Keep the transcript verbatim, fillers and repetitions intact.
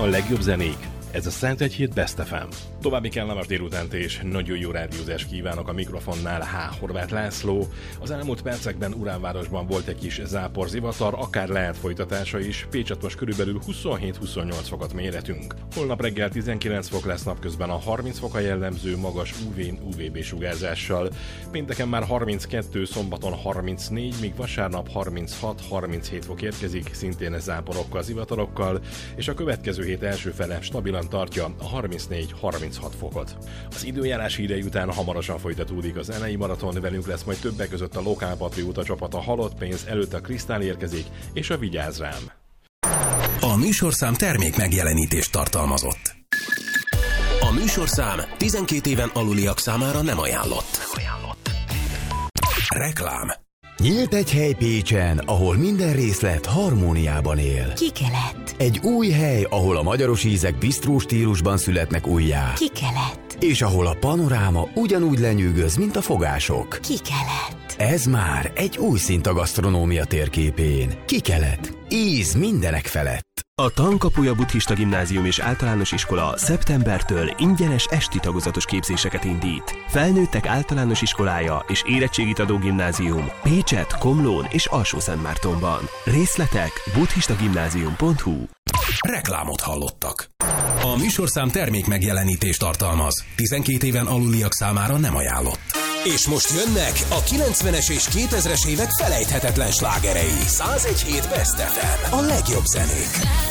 A legjobb zenék. Ez a Szentegyhíd Best ef em. További kellemes délutánt és nagyon jó rádiózást kívánok a mikrofonnál. H. Horváth László. Az elmúlt percekben Uránvárosban volt egy kis záporzivatar, akár lehet folytatása is. Pécset most körülbelül huszonhét-huszonnyolc fokot méretünk. Holnap reggel tizenkilenc fok lesz, napközben a harminc fok a jellemző magas ú vé ú vé bé sugárzással. Pénteken már harminckettő, szombaton harmincnégy, míg vasárnap harminchat-harminchét fok érkezik, szintén záporokkal, zivatarokkal, és a következő hét első fele stabilan tartja a harmincnégy-harminchat fokot. Az időjárás hírei után hamarosan folytatódik az zenei maraton, velünk lesz majd többek között a Lokál Patrióta csapat, a Halott pénz, előtt a Krisztál érkezik, és a Vigyázz rám. A műsorszám termék megjelenítést tartalmazott. A műsorszám tizenkét éven aluliak számára nem ajánlott. Nem ajánlott. Reklám. Nyílt egy hely Pécsen, ahol minden részlet harmóniában él. Kikelet. Egy új hely, ahol a magyaros ízek bisztró stílusban születnek újjá. Kikelet. És ahol a panoráma ugyanúgy lenyűgöz, mint a fogások. Kikelet. Ez már egy új szint a gasztronómia térképén. Kikelet. Íz mindenek felett. A Tankapuja Buddhista Gimnázium és Általános Iskola szeptembertől ingyenes esti tagozatos képzéseket indít. Felnőttek általános iskolája és érettségit adó gimnázium Pécset, Komlón és Alsó-Szentmártonban. Részletek buddhistagimnázium pont hu. Reklámot hallottak. A műsorszám termék megjelenítést tartalmaz. tizenkét éven aluliak számára nem ajánlott. És most jönnek a kilencvenes és kétezres évek felejthetetlen slágerei. száz egy hét Best ef em. A legjobb zenék.